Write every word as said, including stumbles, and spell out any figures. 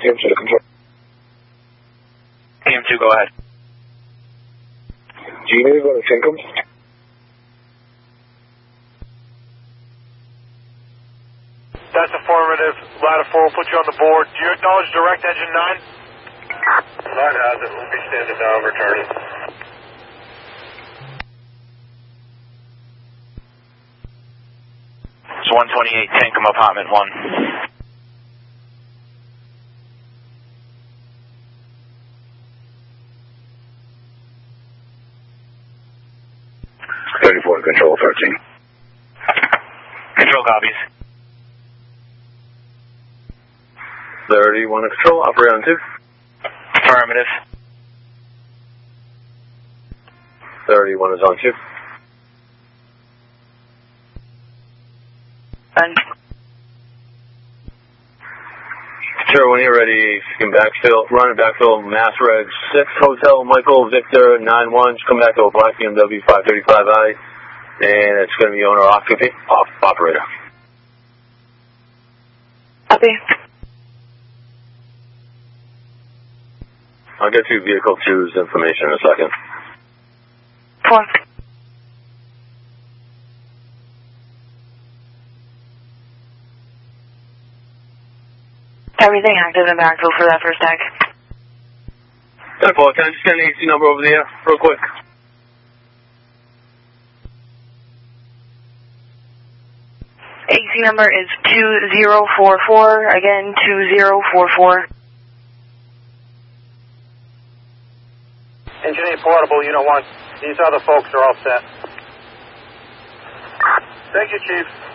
T M two to control. T M two, go ahead. Do you need to go to Syncom? That's affirmative. Ladder four will put you on the board. Do you acknowledge direct engine nine? nine has it. We'll be standing down, returning. It's one twenty-eight, Tankum apartment one. thirty-four to control, thirteen. Control copies. thirty-one to control, operator on two. Affirmative. thirty-one is on two. And Sure, when you're ready, you can backfill, run and backfill Mass Reg six, Hotel Michael Victor nine one, come back to a black B M W five thirty-five I, and it's going to be owner occupant, off, operator. copy. I'll get you vehicle two's information in a second. Four. Everything active in backfill for that first tag. ten four, can I just get an A C number over there real quick? A C number is two zero four four, again two zero four four. Engine eight portable, unit one. These other folks are all set. Thank you, Chief.